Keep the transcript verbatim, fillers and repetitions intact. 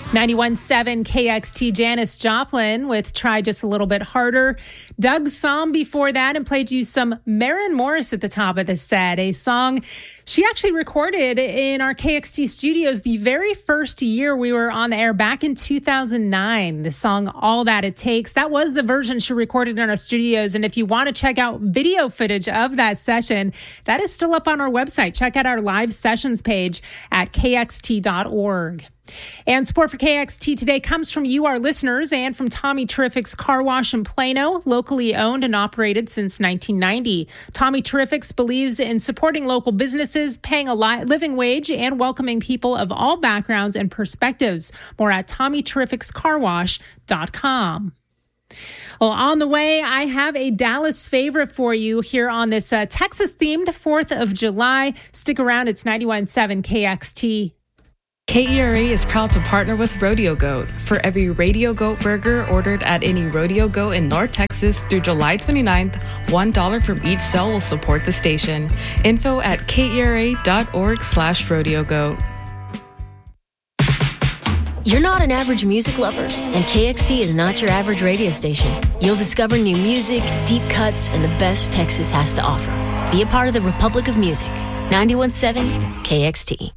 ninety-one point seven K X T, Janis Joplin with Try Just a Little Bit Harder. Doug Sahm before that, and played you some Maren Morris at the top of the set, a song she actually recorded in our K X T studios the very first year we were on the air back in two thousand nine. The song All That It Takes, that was the version she recorded in our studios. And if you want to check out video footage of that session, that is still up on our website. Check out our live sessions page at K X T dot org. And support for K X T today comes from you, our listeners, and from Tommy Terrific's Car Wash in Plano, locally owned and operated since nineteen ninety. Tommy Terrific's believes in supporting local businesses, paying a li- living wage, and welcoming people of all backgrounds and perspectives. More at Tommy Terrific's Car Wash dot com. Well, on the way, I have a Dallas favorite for you here on this uh, Texas-themed fourth of July. Stick around. It's ninety-one point seven K X T. K E R A is proud to partner with Rodeo Goat. For every Rodeo Goat burger ordered at any Rodeo Goat in North Texas through July twenty-ninth, one dollar from each sale will support the station. Info at K E R A dot org slash Rodeo Goat. You're not an average music lover, and K X T is not your average radio station. You'll discover new music, deep cuts, and the best Texas has to offer. Be a part of the Republic of Music. ninety-one point seven K X T.